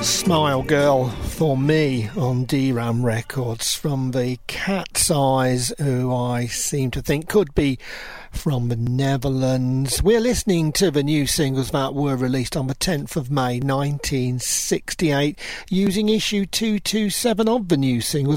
Smile Girl for me on DRAM Records from the Cat's Eyes, who I seem to think could be from the Netherlands. We're listening to the new singles that were released on the 10th of May 1968 using issue 227 of the new singles.